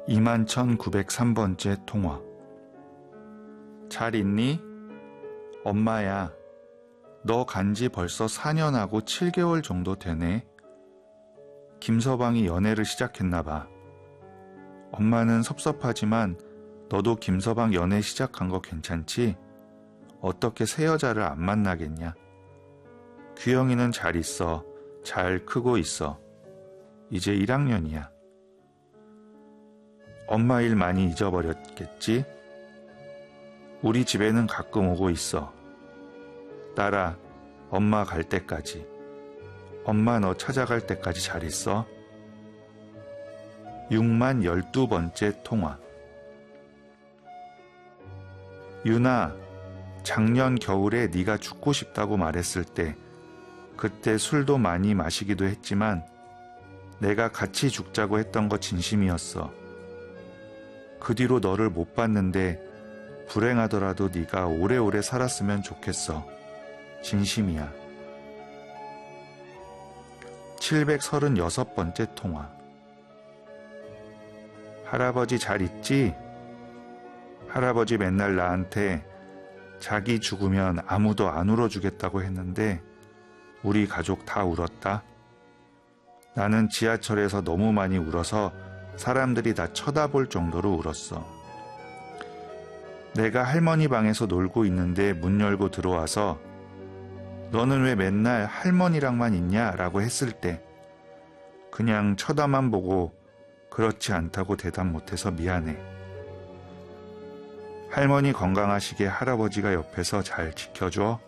21,903번째 통화. 잘 있니? 엄마야, 너 간지 벌써 4년하고 7개월 정도 되네. 김서방이 연애를 시작했나 봐. 엄마는 섭섭하지만 너도 김서방 연애 시작한 거 괜찮지? 어떻게 새 여자를 안 만나겠냐? 규영이는 잘 있어. 잘 크고 있어. 이제 1학년이야. 엄마 일 많이 잊어버렸겠지? 우리 집에는 가끔 오고 있어. 딸아, 엄마 갈 때까지. 엄마 너 찾아갈 때까지 잘 있어. 60,012번째 통화. 유나, 작년 겨울에 네가 죽고 싶다고 말했을 때 그때 술도 많이 마시기도 했지만 내가 같이 죽자고 했던 거 진심이었어. 그 뒤로 너를 못 봤는데 불행하더라도 네가 오래오래 살았으면 좋겠어. 진심이야. 736번째 통화. 할아버지 잘 있지? 할아버지 맨날 나한테 자기 죽으면 아무도 안 울어주겠다고 했는데 우리 가족 다 울었다. 나는 지하철에서 너무 많이 울어서 사람들이 다 쳐다볼 정도로 울었어. 내가 할머니 방에서 놀고 있는데 문 열고 들어와서 너는 왜 맨날 할머니랑만 있냐? 라고 했을 때 그냥 쳐다만 보고 그렇지 않다고 대답 못해서 미안해. 할머니 건강하시게 할아버지가 옆에서 잘 지켜줘.